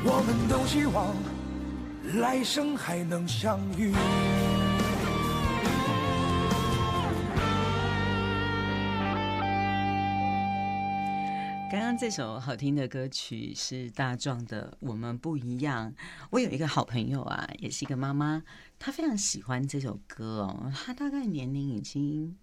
我们都希望来生还能相遇。 刚刚这首好听的歌曲是大壮的《我们不一样》。我有一个好朋友啊，也是一个妈妈，她非常喜欢这首歌哦。她大概年龄已经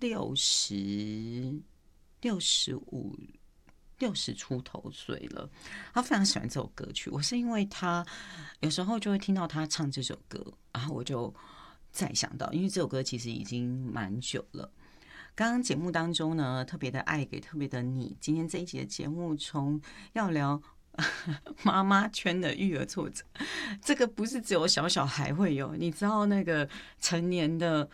65、60出头岁了，她非常喜欢这首歌曲。我是因为她有时候就会听到她唱这首歌，然后我就再想到，因为这首歌其实已经蛮久了。刚刚节目当中呢，特别的爱给特别的你。今天这一集的节目从要聊妈妈圈的育儿挫折，这个不是只有小小孩会有，你知道那个成年的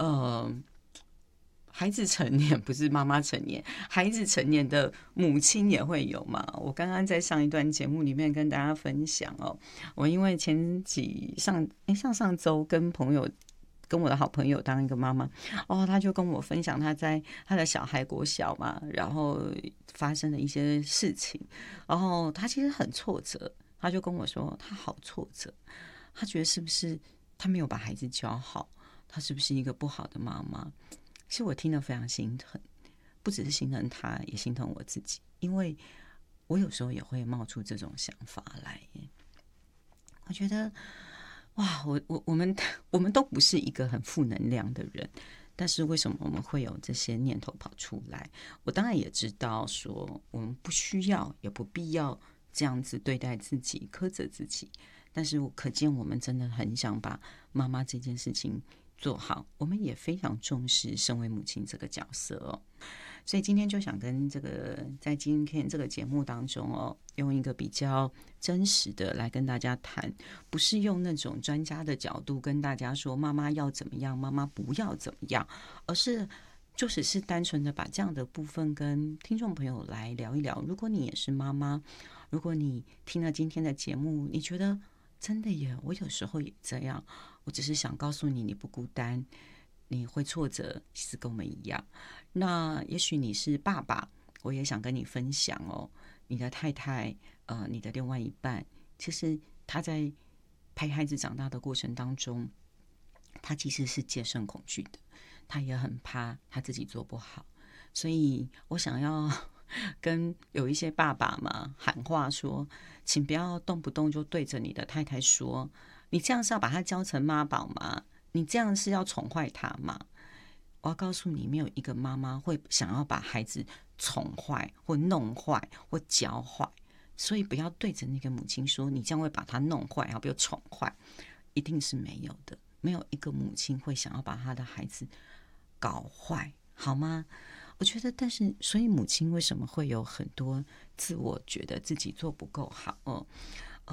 孩子成年，不是妈妈成年，孩子成年的母亲也会有嘛。我刚刚在上一段节目里面跟大家分享哦，我因为上周跟我的好朋友当一个妈妈哦，他就跟我分享他在他的小孩国小嘛，然后发生的一些事情，然后他其实很挫折，他就跟我说他好挫折，他觉得是不是他没有把孩子教好，他是不是一个不好的妈妈？其实我听得非常心疼，不只是心疼他，也心疼我自己，因为我有时候也会冒出这种想法来。我觉得哇，我们都不是一个很负能量的人，但是为什么我们会有这些念头跑出来？我当然也知道说我们不需要也不必要这样子对待自己，苛责自己，但是可见我们真的很想把妈妈这件事情做好，我们也非常重视身为母亲这个角色哦。所以今天就想跟在今天这个节目当中哦，用一个比较真实的来跟大家谈，不是用那种专家的角度跟大家说妈妈要怎么样，妈妈不要怎么样，而是就只是单纯的把这样的部分跟听众朋友来聊一聊。如果你也是妈妈，如果你听了今天的节目，你觉得真的耶，我有时候也这样，我只是想告诉你，你不孤单，你会挫折，其实跟我们一样。那也许你是爸爸，我也想跟你分享哦，你的太太，你的另外一半，其实他在陪孩子长大的过程当中，他其实是戒慎恐惧的，他也很怕他自己做不好，所以我想要跟有一些爸爸嘛喊话说，请不要动不动就对着你的太太说，你这样是要把他教成妈宝吗？你这样是要宠坏他吗？我要告诉你，没有一个妈妈会想要把孩子宠坏或弄坏或教坏，所以不要对着那个母亲说你这样会把他弄坏，要不要宠坏，一定是没有的。没有一个母亲会想要把他的孩子搞坏，好吗？我觉得，但是，所以母亲为什么会有很多自我觉得自己做不够好哦？